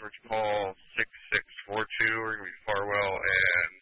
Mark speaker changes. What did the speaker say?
Speaker 1: for call 6642. We're going to be Farwell and